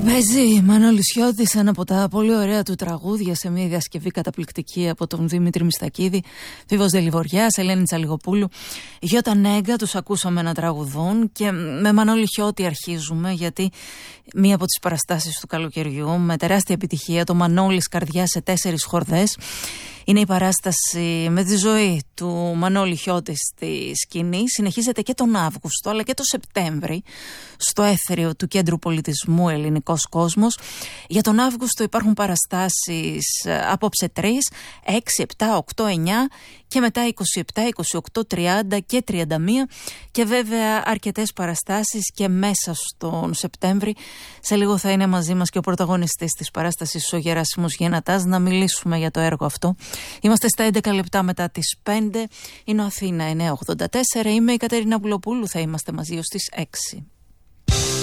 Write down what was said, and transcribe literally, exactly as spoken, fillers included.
Παίζει Μανώλης Χιώτης, ένα από τα πολύ ωραία του τραγούδια, σε μια διασκευή καταπληκτική από τον Δημήτρη Μιστακίδη, Φίβος Δελιβοριάς, Ελένη Τσαλιγοπούλου, Γιώτα Νέγκα. Τους ακούσαμε να τραγουδούν και με Μανώλη Χιώτη αρχίζουμε, γιατί μία από τις παραστάσεις του καλοκαιριού με τεράστια επιτυχία, το Μανώλης Καρδιά σε τέσσερις χορδές, είναι η παράσταση με τη ζωή του Μανώλη Χιώτη στη σκηνή. Συνεχίζεται και τον Αύγουστο αλλά και τον Σεπτέμβρη στο Έθριο του Κέντρου Πολιτισμού Ελληνικός Κόσμος. Για τον Αύγουστο υπάρχουν παραστάσεις απόψε τρεις, έξι, επτά, οκτώ, εννιά και μετά είκοσι επτά, είκοσι οκτώ, τριάντα και τριάντα μία, και βέβαια αρκετές παραστάσεις και μέσα στον Σεπτέμβρη. Σε λίγο θα είναι μαζί μας και ο πρωταγωνιστής της παράστασης, ο Γεράσιμος Γένατας, να μιλήσουμε για το έργο αυτό. Είμαστε στα έντεκα λεπτά μετά τις πέντε. Είναι ο Αθήνα εννιακόσια ογδόντα τέσσερα. Είμαι η Κατερίνα Βουλοπούλου. Θα είμαστε μαζί ως τις έξι.